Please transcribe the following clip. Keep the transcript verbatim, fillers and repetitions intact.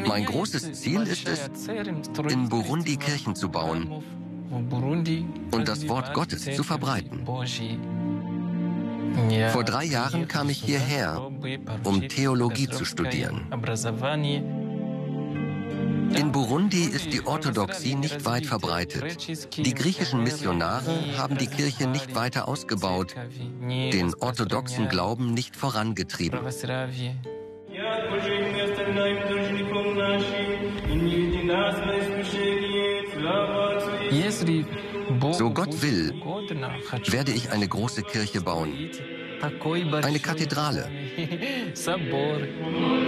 Mein großes Ziel ist es, in Burundi Kirchen zu bauen und das Wort Gottes zu verbreiten. Vor drei Jahren kam ich hierher, um Theologie zu studieren. In Burundi ist die Orthodoxie nicht weit verbreitet. Die griechischen Missionare haben die Kirche nicht weiter ausgebaut, den orthodoxen Glauben nicht vorangetrieben. So Gott will, werde ich eine große Kirche bauen, eine Kathedrale.